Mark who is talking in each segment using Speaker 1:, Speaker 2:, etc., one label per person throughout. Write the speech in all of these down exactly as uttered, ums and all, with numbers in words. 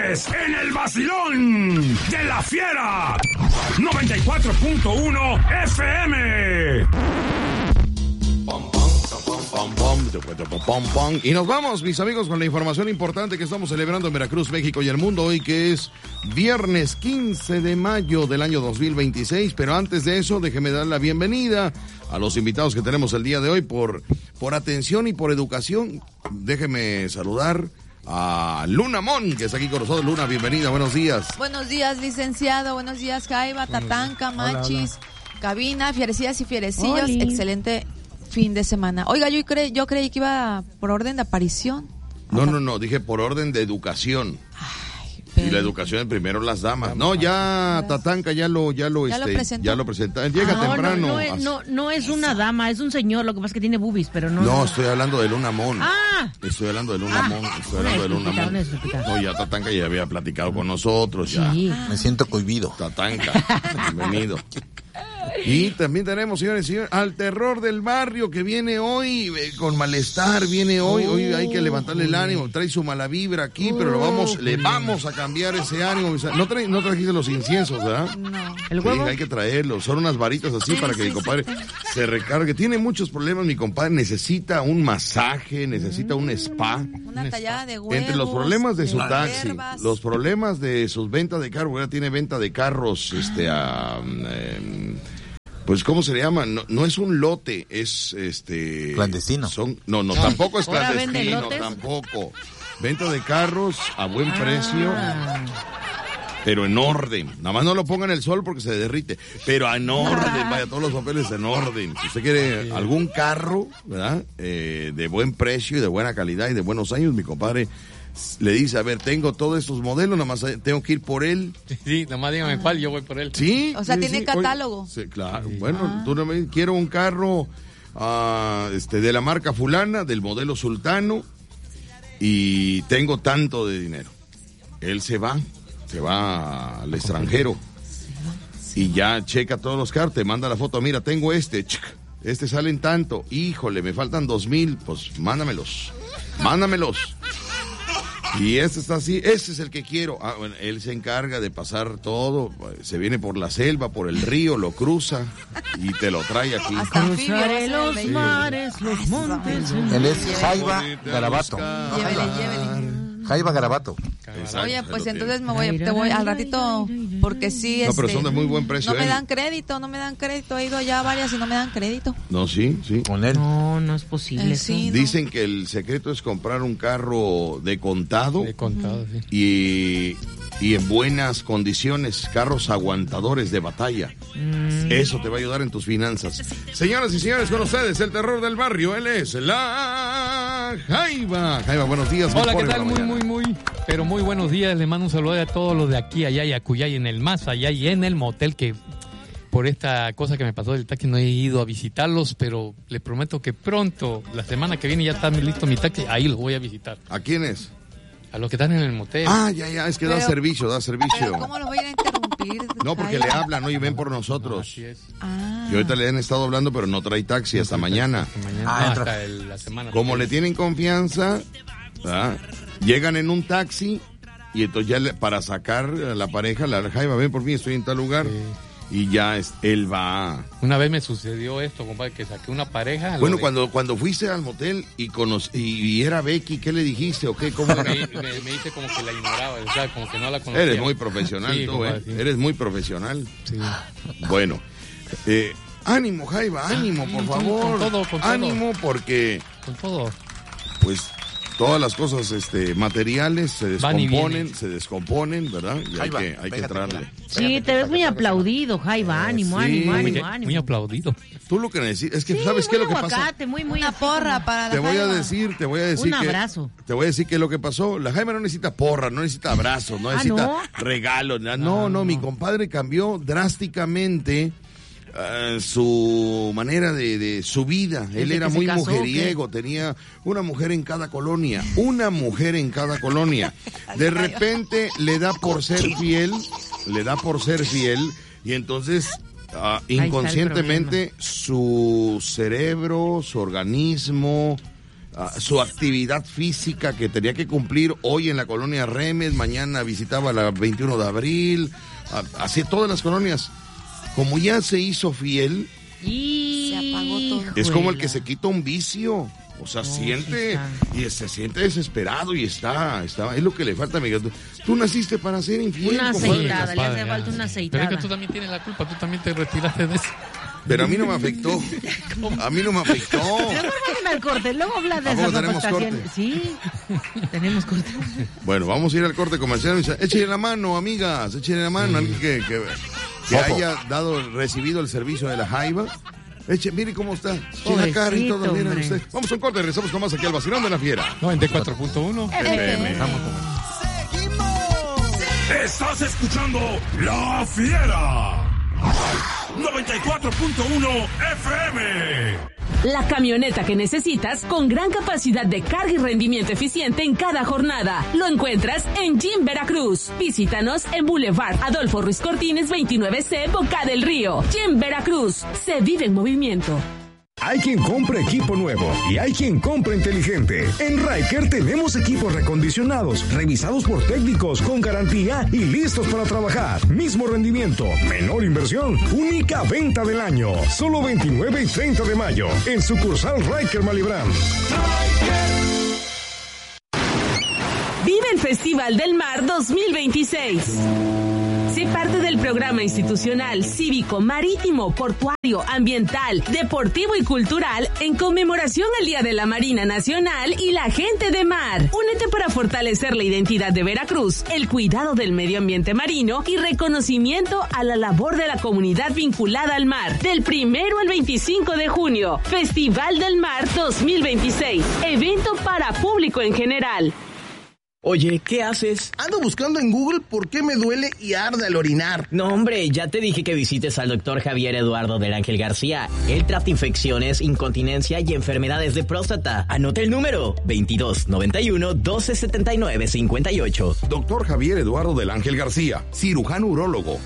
Speaker 1: Estás en el vacilón de La Fiera. noventa y cuatro punto uno F M.
Speaker 2: Y nos vamos, mis amigos, con la información importante que estamos celebrando en Veracruz, México y el mundo hoy, que es viernes quince de mayo del año dos mil veintiséis. Pero antes de eso, déjeme dar la bienvenida a los invitados que tenemos el día de hoy por, por atención y por educación. Déjeme saludar a Luna Mon, que está aquí con nosotros. Luna, bienvenida, buenos días.
Speaker 3: Buenos días, licenciado, buenos días, Jaiba, Tatanka, Machis, hola, hola. Cabina, fierecillas y fierecillos, Oli. Excelente fin de semana. Oiga, yo, cre yo creí que iba por orden de aparición.
Speaker 2: No, no, no, dije por orden de educación. Ay, pero... Y la educación primero las damas. No, ya Tatanka ya lo ya lo,
Speaker 3: ya
Speaker 2: este,
Speaker 3: lo presentó.
Speaker 2: Ya lo presenta. Llega
Speaker 4: no,
Speaker 2: temprano.
Speaker 4: No, no, es, no, no es una dama, es un señor, lo que pasa es que tiene boobies, pero no.
Speaker 2: No, estoy hablando de Luna Mon.
Speaker 4: Ah.
Speaker 2: Estoy hablando de Luna ah. Mon, estoy hablando de Luna Mon. No, ya Tatanka ya había platicado con nosotros, ya.
Speaker 4: Sí.
Speaker 5: Me siento cohibido.
Speaker 2: Tatanka, bienvenido. Y también tenemos, señores y señores, al terror del barrio que viene hoy eh, con malestar, viene hoy, hoy hay que levantarle el ánimo, trae su mala vibra aquí, pero lo vamos, le vamos a cambiar ese ánimo. No, trae, no trajiste los inciensos, ¿verdad?
Speaker 3: No.
Speaker 4: ¿El huevo?
Speaker 2: Sí, hay que traerlos, son unas varitas así para que mi compadre se recargue. Tiene muchos problemas, mi compadre, necesita un masaje, necesita un spa.
Speaker 3: Una un tallada de huevos.
Speaker 2: Entre los problemas de, de su taxi,
Speaker 3: hierbas.
Speaker 2: Los problemas de sus ventas de carros, ¿verdad? Tiene venta de carros, este, a... Eh, pues, ¿cómo se le llama? No, no es un lote, es este...
Speaker 5: Clandestino.
Speaker 2: Son, no, no, tampoco es clandestino, tampoco. Venta de carros a buen ah. precio, pero en orden. Nada más no lo ponga en el sol porque se derrite, pero en orden, vaya, todos los papeles en orden. Si usted quiere algún carro, ¿verdad? Eh, de buen precio y de buena calidad y de buenos años, mi compadre... Le dice, a ver, tengo todos estos modelos, nada más tengo que ir por él.
Speaker 6: Sí, nada más dígame cuál, yo voy por él.
Speaker 2: Sí.
Speaker 3: O sea,
Speaker 2: sí,
Speaker 3: tiene
Speaker 2: sí.
Speaker 3: catálogo.
Speaker 2: Oye, sí, claro. Sí. Bueno, ah. tú no me quiero un carro uh, este, de la marca fulana, del modelo sultano, y tengo tanto de dinero. Él se va, se va al extranjero y ya checa todos los carros, te manda la foto, mira, tengo este, este salen tanto, híjole, me faltan dos mil, pues mándamelos, mándamelos. Y este está así, ese es el que quiero. Ah, bueno, él se encarga de pasar todo, se viene por la selva, por el río, lo cruza y te lo trae aquí.
Speaker 4: Cruzaré los sí. mares, los montes.
Speaker 5: Él es Jaiba Garabato.
Speaker 3: Llévele, llévele.
Speaker 5: Jaiba Garabato.
Speaker 3: Exacto. Oye, pues entonces me voy, te voy al ratito, porque sí,
Speaker 2: no,
Speaker 3: este,
Speaker 2: pero son de muy buen precio.
Speaker 3: No me
Speaker 2: él.
Speaker 3: dan crédito, no me dan crédito. He ido allá a varias y no me dan crédito.
Speaker 2: No, sí, sí.
Speaker 5: Con él.
Speaker 4: No, no es posible.
Speaker 3: Eh, sí,
Speaker 2: Dicen
Speaker 3: no.
Speaker 2: que el secreto es comprar un carro de contado.
Speaker 6: De contado, sí.
Speaker 2: Y, y en buenas condiciones, carros aguantadores de batalla. Mm. Eso te va a ayudar en tus finanzas. Señoras y señores, con ustedes, el terror del barrio. Él es la Jaiba. Jaiba, buenos días.
Speaker 6: Hola, ¿qué tal? Muy, muy, muy, pero muy buenos días. Les mando un saludo a todos los de aquí, allá y acullá y en el más allá y en el motel, que por esta cosa que me pasó del taxi no he ido a visitarlos, pero les prometo que pronto, la semana que viene ya está listo mi taxi, ahí los voy a visitar.
Speaker 2: ¿A quiénes?
Speaker 6: A los que están en el motel.
Speaker 2: Ah, ya, ya, es que
Speaker 3: pero,
Speaker 2: da servicio, da servicio.
Speaker 3: Pero ¿cómo los voy a ir a interrumpir?
Speaker 2: No, porque le hablan, ¿no? Y ven por nosotros.
Speaker 6: No, así es.
Speaker 3: Ah.
Speaker 2: Y ahorita le han estado hablando, pero no trae taxi hasta no mañana.
Speaker 6: Hasta mañana.
Speaker 5: Ah,
Speaker 6: no,
Speaker 5: entra.
Speaker 6: hasta el, la semana.
Speaker 2: Como le tienen confianza, ¿verdad? Llegan en un taxi y entonces ya le, para sacar a la pareja, la Jaiba, ven por mí, estoy en tal lugar. Sí. Y ya es, él va.
Speaker 6: Una vez me sucedió esto, compadre, que saqué una pareja.
Speaker 2: Bueno,
Speaker 6: de...
Speaker 2: cuando cuando fuiste al motel y, cono... y era Becky, ¿qué le dijiste o qué? ¿Cómo
Speaker 6: me, me, me hice como que la ignoraba, o sea, como que no la conocía.
Speaker 2: Eres muy profesional sí, tú, compadre, ¿eh? Sí. Eres muy profesional.
Speaker 6: Sí.
Speaker 2: Bueno, eh, ánimo, Jaiba, ánimo, por favor.
Speaker 6: Con todo, con todo.
Speaker 2: Ánimo, porque...
Speaker 6: Con todo.
Speaker 2: Pues... Todas las cosas este, materiales se descomponen, se descomponen, ¿verdad? Y Jaiba, hay que, hay que entrarle.
Speaker 4: Sí, pégate, te ves muy aplaudido, Jaiba. Ánimo, sí. ánimo, ánimo, ánimo.
Speaker 6: Muy aplaudido.
Speaker 2: Tú lo que necesitas, es que
Speaker 4: sí,
Speaker 2: ¿sabes qué es lo que
Speaker 4: aguacate,
Speaker 2: pasa?
Speaker 4: Muy, muy
Speaker 3: una porra para la
Speaker 2: Te voy
Speaker 3: Jaiba.
Speaker 2: a decir, te voy a decir
Speaker 4: Un
Speaker 2: que...
Speaker 4: abrazo.
Speaker 2: Te voy a decir qué es lo que pasó. La Jaiba no necesita porra, no necesita abrazos, no necesita
Speaker 4: ¿no?
Speaker 2: regalos. No, no, no, mi compadre cambió drásticamente... Uh, su manera de, de su vida. Él era muy casó, mujeriego, tenía una mujer en cada colonia, una mujer en cada colonia. De repente le da por ser fiel, le da por ser fiel y entonces uh, inconscientemente su cerebro, su organismo uh, su actividad física que tenía que cumplir hoy en la colonia Remes, mañana visitaba la veintiuno de abril, uh, así todas las colonias. Como ya se hizo fiel,
Speaker 4: y...
Speaker 3: se apagó todo.
Speaker 2: es como el que se quita un vicio. O sea, no, siente sí y se siente desesperado y está, está, es lo que le falta, amiga. Tú, tú naciste para ser infiel.
Speaker 4: Una aceitada, le hace falta una aceitada.
Speaker 6: Pero es que tú también tienes la culpa, tú también te retiraste de eso.
Speaker 2: Pero a mí no me afectó. A mí no me afectó.
Speaker 4: Mejor vayan al corte, luego habla de esa
Speaker 2: tenemos corte?
Speaker 4: Sí, tenemos corte.
Speaker 2: Bueno, vamos a ir al corte comercial. Échenle la mano, amigas, échenle la mano. Mm. Alguien que, que, que haya dado, recibido el servicio de la Jaiba. Eche, mire cómo está. China cara y todo, miren usted. Vamos a un corte, regresamos con más aquí al Vacilón de la Fiera.
Speaker 6: noventa y cuatro punto uno F M.
Speaker 1: Vamos. Estás escuchando La Fiera. noventa y cuatro punto uno F M.
Speaker 7: La camioneta que necesitas con gran capacidad de carga y rendimiento eficiente en cada jornada. Lo encuentras en Jim Veracruz. Visítanos en Boulevard Adolfo Ruiz Cortines veintinueve C, Boca del Río. Jim Veracruz. Se vive en movimiento.
Speaker 8: Hay quien compra equipo nuevo y hay quien compra inteligente. En Ryker tenemos equipos recondicionados, revisados por técnicos con garantía y listos para trabajar. Mismo rendimiento, menor inversión, única venta del año. Solo veintinueve y treinta de mayo en sucursal Ryker Malibran.
Speaker 7: Vive el Festival del Mar dos mil veintiséis. Sé parte del programa institucional, cívico, marítimo, portuario, ambiental, deportivo y cultural en conmemoración al Día de la Marina Nacional y la Gente de Mar. Únete para fortalecer la identidad de Veracruz, el cuidado del medio ambiente marino y reconocimiento a la labor de la comunidad vinculada al mar. Del primero al veinticinco de junio, Festival del Mar dos mil veintiséis. Evento para público en general.
Speaker 9: Oye, ¿qué haces?
Speaker 10: Ando buscando en Google por qué me duele y arde al orinar.
Speaker 9: No, hombre, ya te dije que visites al doctor Javier Eduardo del Ángel García. Él trata infecciones, incontinencia y enfermedades de próstata. Anota el número: veintidós noventa y uno doce setenta y nueve cincuenta y ocho.
Speaker 2: Doctor Javier Eduardo del Ángel García, cirujano urólogo.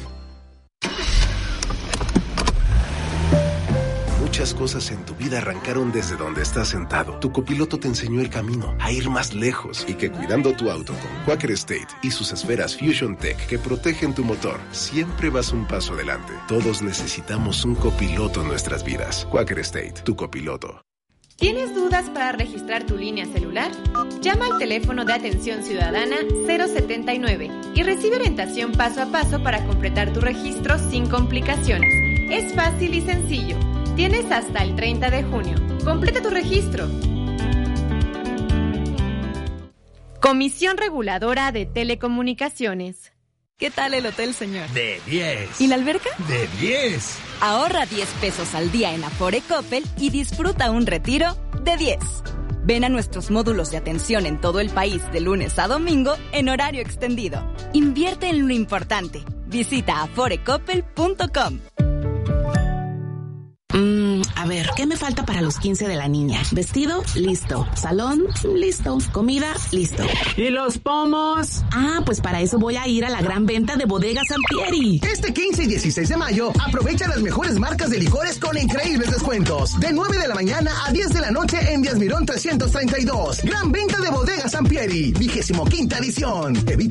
Speaker 11: Muchas cosas en tu vida arrancaron desde donde estás sentado. Tu copiloto te enseñó el camino a ir más lejos y que cuidando tu auto con Quaker State y sus esferas Fusion Tech que protegen tu motor, siempre vas un paso adelante. Todos necesitamos un copiloto en nuestras vidas. Quaker State, tu copiloto.
Speaker 12: ¿Tienes dudas para registrar tu línea celular? Llama al teléfono de atención ciudadana cero setenta y nueve y recibe orientación paso a paso para completar tu registro sin complicaciones. Es fácil y sencillo. Tienes hasta el treinta de junio. Completa tu registro. Comisión Reguladora de Telecomunicaciones.
Speaker 13: ¿Qué tal el hotel, señor?
Speaker 14: De diez.
Speaker 13: ¿Y la alberca?
Speaker 14: De diez.
Speaker 13: Ahorra diez pesos al día en Afore Coppel y disfruta un retiro de diez. Ven a nuestros módulos de atención en todo el país de lunes a domingo en horario extendido. Invierte en lo importante. Visita afore coppel punto com.
Speaker 15: Mm, a ver, ¿qué me falta para los quince de la niña? Vestido, listo. Salón, listo. Comida, listo.
Speaker 16: ¿Y los pomos?
Speaker 15: Ah, pues para eso voy a ir a la gran venta de Bodega Sampieri.
Speaker 10: Este quince y dieciséis de mayo, aprovecha las mejores marcas de licores con increíbles descuentos. De nueve de la mañana a diez de la noche en Díaz Mirón trescientos treinta y dos. Gran venta de Bodega Sampieri, vigésimo quinta edición. Evita